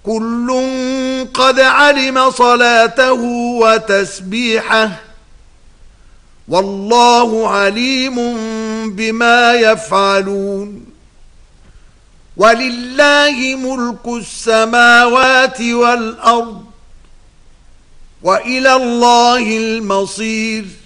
كل قد علم صلاته وتسبيحه والله عليم بما يفعلون ولله ملك السماوات والأرض وإلى الله المصير